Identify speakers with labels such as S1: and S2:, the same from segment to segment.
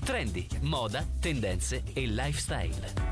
S1: Trendi, moda, tendenze e lifestyle.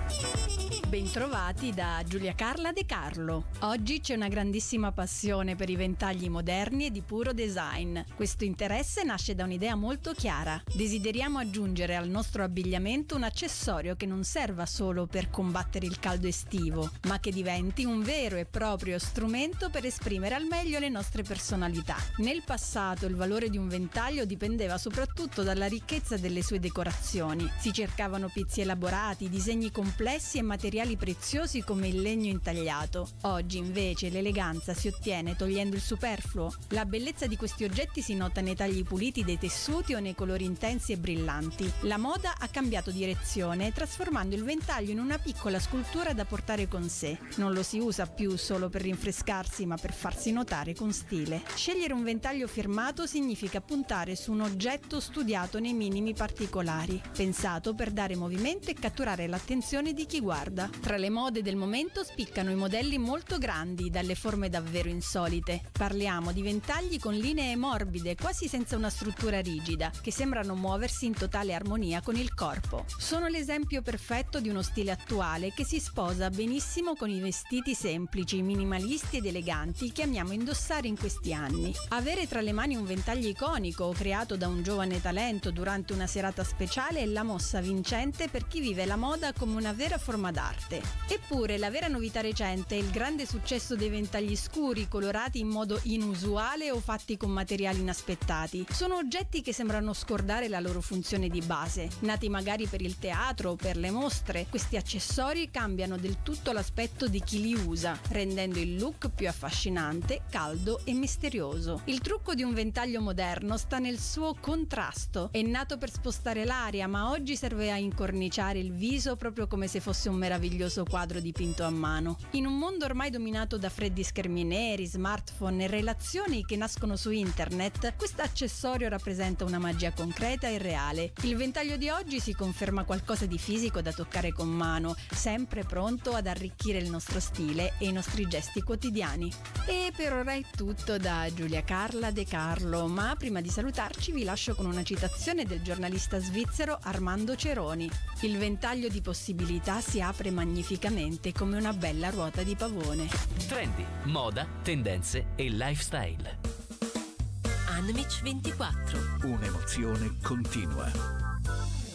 S2: Bentrovati da Giulia Carla De Carlo. Oggi c'è una grandissima passione per i ventagli moderni e di puro design. Questo interesse nasce da un'idea molto chiara. Desideriamo aggiungere al nostro abbigliamento un accessorio che non serva solo per combattere il caldo estivo, ma che diventi un vero e proprio strumento per esprimere al meglio le nostre personalità. Nel passato il valore di un ventaglio dipendeva soprattutto dalla ricchezza delle sue decorazioni. Si cercavano pezzi elaborati, disegni complessi e materiali preziosi come il legno intagliato. Oggi invece l'eleganza si ottiene togliendo il superfluo. La bellezza di questi oggetti si nota nei tagli puliti dei tessuti o nei colori intensi e brillanti. La moda ha cambiato direzione, trasformando il ventaglio in una piccola scultura da portare con sé. Non lo si usa più solo per rinfrescarsi, ma per farsi notare con stile. Scegliere un ventaglio firmato significa puntare su un oggetto studiato nei minimi particolari, pensato per dare movimento e catturare l'attenzione di chi guarda. Tra le mode del momento spiccano i modelli molto grandi, dalle forme davvero insolite. Parliamo di ventagli con linee morbide, quasi senza una struttura rigida, che sembrano muoversi in totale armonia con il corpo. Sono l'esempio perfetto di uno stile attuale che si sposa benissimo con i vestiti semplici, minimalisti ed eleganti che amiamo indossare in questi anni. Avere tra le mani un ventaglio iconico creato da un giovane talento durante una serata speciale è la mossa vincente per chi vive la moda come una vera forma d'arte. Eppure la vera novità recente è il grande successo dei ventagli scuri, colorati in modo inusuale o fatti con materiali inaspettati. Sono oggetti che sembrano scordare la loro funzione di base. Nati magari per il teatro o per le mostre, questi accessori cambiano del tutto l'aspetto di chi li usa, rendendo il look più affascinante, caldo e misterioso. Il trucco di un ventaglio moderno sta nel suo contrasto. È nato per spostare l'aria, ma oggi serve a incorniciare il viso proprio come se fosse un meraviglioso quadro dipinto a mano. In un mondo ormai dominato da freddi schermi neri, smartphone e relazioni che nascono su internet, questo accessorio rappresenta una magia concreta e reale. Il ventaglio di oggi si conferma qualcosa di fisico da toccare con mano, sempre pronto ad arricchire il nostro stile e i nostri gesti quotidiani. E per ora è tutto da Giulia Carla De Carlo, ma prima di salutarci vi lascio con una citazione del giornalista svizzero Armando Ceroni. Il ventaglio di possibilità si apre magnificamente come una bella ruota di pavone.
S1: Trendi, moda, tendenze e lifestyle.
S3: Anmich 24.
S4: Un'emozione continua.